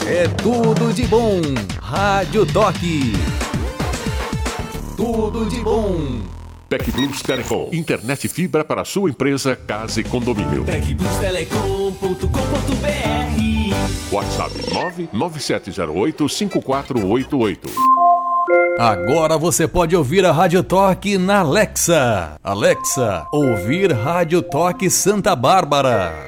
É tudo de bom. Rádio Toque. Tudo de bom. TecBlus Telecom. Internet fibra para sua empresa, casa e condomínio. TecBlusTelecom.com.br. WhatsApp 997085488. Agora você pode ouvir a Rádio Toque na Alexa. Alexa, ouvir Rádio Toque Santa Bárbara.